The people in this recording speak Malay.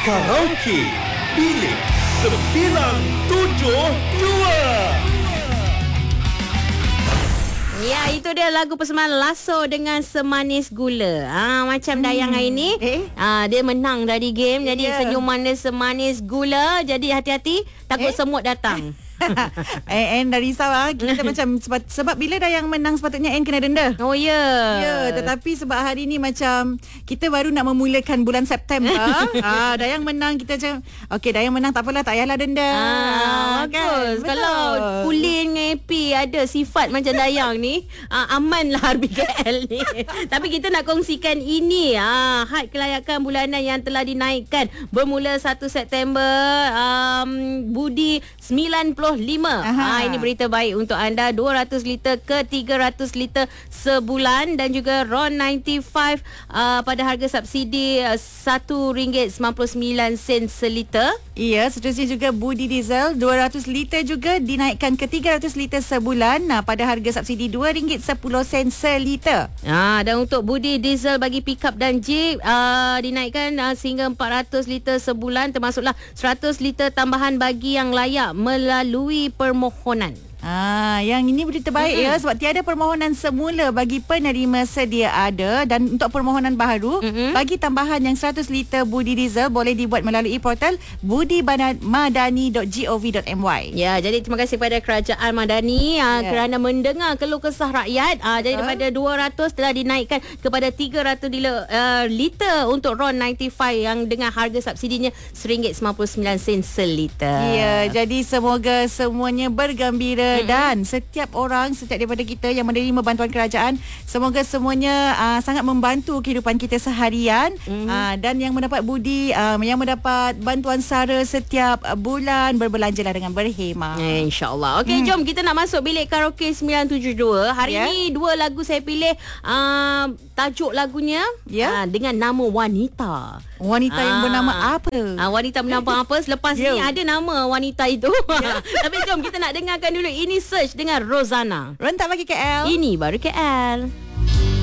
Karaoke Bilik 972. Ya, itu dia lagu persembahan Lasso dengan Semanis Gula. Macam Dayang hari ni, dia menang dari game. Jadi senyuman dia semanis gula. Jadi hati-hati, takut semut datang. And dah risau kita macam sebab bila Dayang menang sepatutnya N kena denda. Oh ya. Ya, tetapi sebab hari ni macam kita baru nak memulakan bulan September. Dayang menang, kita macam okey, Dayang menang, tak apalah, tak payahlah denda. Bagus. Kalau Kulin dengan AP ada sifat macam Dayang ni, amanlah RBKL ni. Tapi kita nak kongsikan ini, had kelayakan bulanan yang telah dinaikkan bermula 1 September, Budi 95. Ini berita baik untuk anda. 200 liter ke 300 liter sebulan, dan juga RON 95 pada harga subsidi RM1.99 seliter. Ya, seterusnya juga Budi Diesel 200 liter juga dinaikkan ke 300 liter sebulan pada harga subsidi RM2.10 seliter. Dan untuk Budi Diesel bagi pickup dan jeep dinaikkan sehingga 400 liter sebulan, termasuklah 100 liter tambahan bagi yang layak melalui permohonan. Yang ini berita baik ya, sebab tiada permohonan semula bagi penerima sedia ada, dan untuk permohonan baru bagi tambahan yang 100 liter Budi Diesel boleh dibuat melalui portal budimadani.gov.my. Ya, jadi terima kasih kepada Kerajaan Madani kerana mendengar keluh kesah rakyat. Jadi daripada 200 telah dinaikkan kepada 300 liter untuk RON 95 yang dengan harga subsidinya RM1.99 seliter. Ya, jadi semoga semuanya bergembira. Dan setiap orang, setiap daripada kita yang menerima bantuan kerajaan, semoga semuanya sangat membantu kehidupan kita seharian. Dan yang mendapat budi, yang mendapat bantuan sara setiap bulan, berbelanjalah dengan berhemah. InsyaAllah. Okey, jom kita nak masuk bilik karaoke 972. Hari ni dua lagu saya pilih, tajuk lagunya dengan nama wanita. Wanita yang bernama apa? Wanita bernama apa? Selepas ni ada nama wanita itu. Tapi jom kita nak dengarkan dulu. Ini Search dengan Rozana. Rentak bagi KL. Ini baru KL.